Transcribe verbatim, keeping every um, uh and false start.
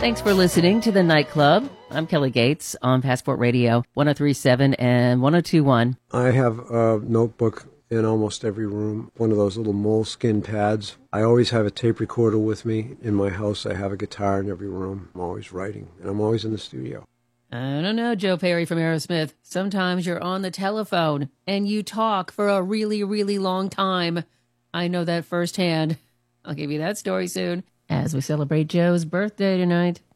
Thanks for listening to The Nightclub. I'm Kelly Gates on Passport Radio, one oh three point seven and one oh two point one. I have a notebook in almost every room, one of those little moleskin pads. I always have a tape recorder with me. In my house, I have a guitar in every room. I'm always writing, and I'm always in the studio. I don't know, Joe Perry from Aerosmith. Sometimes you're on the telephone, and you talk for a really, really long time. I know that firsthand. I'll give you that story soon as we celebrate Joe's birthday tonight.